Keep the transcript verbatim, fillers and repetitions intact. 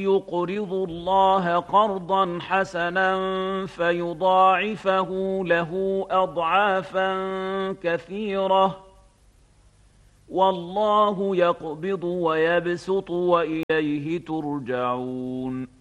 يقرض الله قرضا حسنا فيضاعفه له أضعافا كثيرة والله يقبض ويبسط وإليه ترجعون